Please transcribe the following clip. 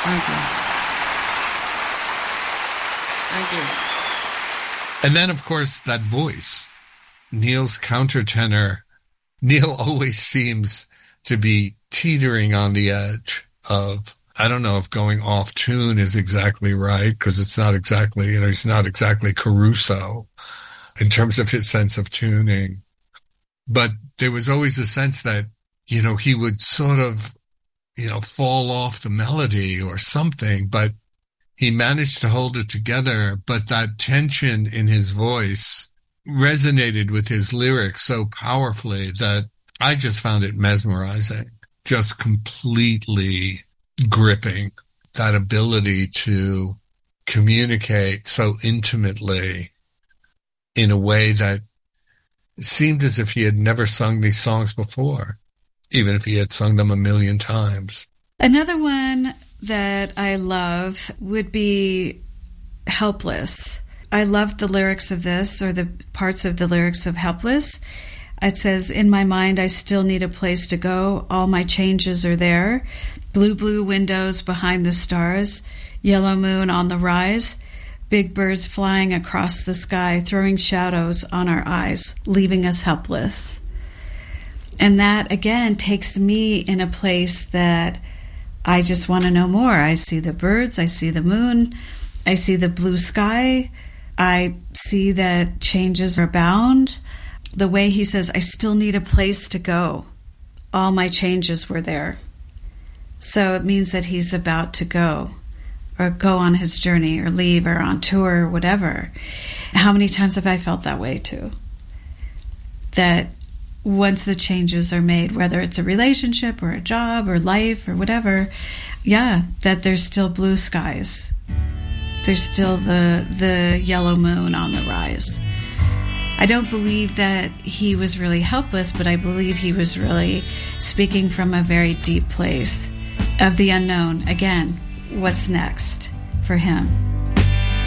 Thank you. Thank you. And then, of course, that voice. Neil's countertenor. Neil always seems to be teetering on the edge of, I don't know if going off tune is exactly right, because it's not exactly, he's not exactly Caruso in terms of his sense of tuning. But there was always a sense that, he would sort of, fall off the melody or something, but he managed to hold it together. But that tension in his voice resonated with his lyrics so powerfully that I just found it mesmerizing, just completely gripping, that ability to communicate so intimately in a way that seemed as if he had never sung these songs before, even if he had sung them a million times. Another one that I love would be Helpless. I loved the lyrics of this, or the parts of the lyrics of Helpless. It says, in my mind, I still need a place to go. All my changes are there. Blue, blue windows behind the stars. Yellow moon on the rise. Big birds flying across the sky, throwing shadows on our eyes, leaving us helpless. And that, again, takes me in a place that I just want to know more. I see the birds. I see the moon. I see the blue sky. I see that changes are bound. The way he says, I still need a place to go. All my changes were there. So it means that he's about to go, or go on his journey, or leave, or on tour, or whatever. How many times have I felt that way too? That once the changes are made, whether it's a relationship or a job or life or whatever, that there's still blue skies. There's still the yellow moon on the rise. I don't believe that he was really helpless, but I believe he was really speaking from a very deep place of the unknown. Again, what's next for him?